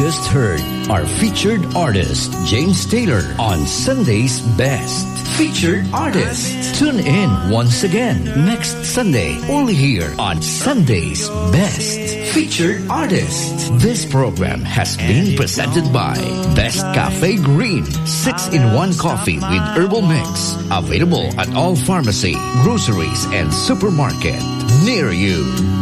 just heard our featured artist, James Taylor, on Sunday's Best. Featured artist. Tune in once again next Sunday, only here on Sunday's Best. Featured artist. This program has been presented by Best Cafe Green 6-in-1 coffee with herbal mix. Available at all pharmacy, groceries, and supermarket near you.